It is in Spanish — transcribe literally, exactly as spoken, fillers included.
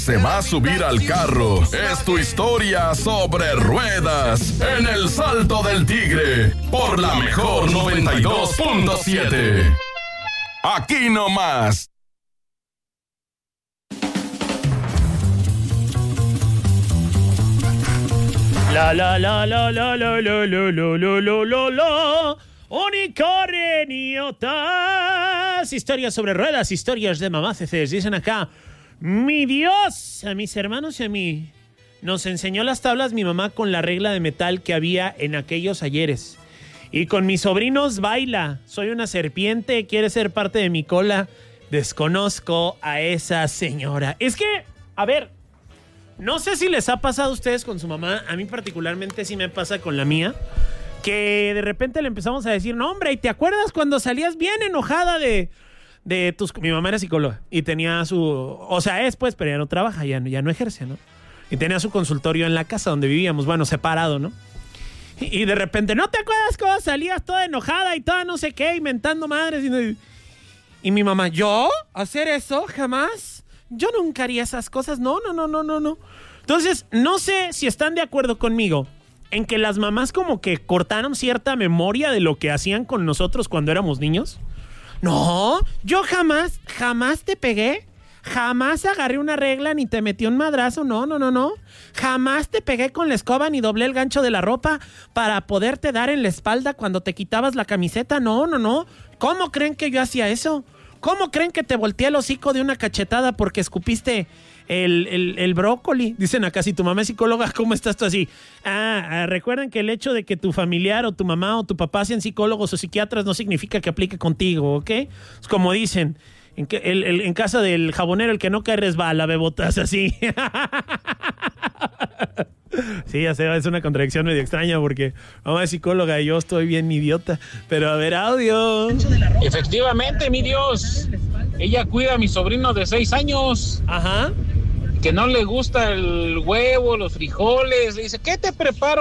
Se va a subir al carro. Es tu historia sobre ruedas en El Salto del Tigre por la mejor noventa y dos punto siete. Aquí nomás. La la la la la la la la la la la la la unicorniotas. Historias sobre ruedas, historias de mamaceces. Dicen acá, mi Dios, a mis hermanos y a mí nos enseñó las tablas mi mamá con la regla de metal que había en aquellos ayeres. Y con mis sobrinos baila. Soy una serpiente, quiere ser parte de mi cola. Desconozco a esa señora. Es que, a ver, no sé si les ha pasado a ustedes con su mamá. A mí particularmente sí me pasa con la mía. Que de repente le empezamos a decir, no hombre, ¿y te acuerdas cuando salías bien enojada de, de tus... Mi mamá era psicóloga y tenía su... O sea, es pues, pero ya no trabaja, ya, ya no ejerce, ¿no? Y tenía su consultorio en la casa donde vivíamos, bueno, separado, ¿no? Y, y de repente, ¿no te acuerdas cuando salías toda enojada y toda no sé qué, inventando madres? Y, y mi mamá, ¿yo? ¿Hacer eso? ¿Jamás? Yo nunca haría esas cosas. No, no, no, no, no, no. Entonces, no sé si están de acuerdo conmigo en que las mamás como que cortaron cierta memoria de lo que hacían con nosotros cuando éramos niños. No, yo jamás, jamás te pegué. Jamás agarré una regla ni te metí un madrazo. No, no, no, no. Jamás te pegué con la escoba ni doblé el gancho de la ropa para poderte dar en la espalda cuando te quitabas la camiseta. No, no, no. ¿Cómo creen que yo hacía eso? ¿Cómo creen que te volteé el hocico de una cachetada porque escupiste el, el, el brócoli? Dicen acá, si tu mamá es psicóloga, ¿cómo estás tú así? Ah, ah, recuerden que el hecho de que tu familiar o tu mamá o tu papá sean psicólogos o psiquiatras no significa que aplique contigo, ¿ok? Es como dicen, en, que, el, el, en casa del jabonero el que no cae resbala, bebotas, así. Sí, ya sé, es una contradicción medio extraña porque mamá es psicóloga y yo estoy bien idiota. Pero a ver, audio. Efectivamente, mi Dios. Ella cuida a mi sobrino de seis años. Ajá. Que no le gusta el huevo, los frijoles. Le dice, ¿qué te preparo?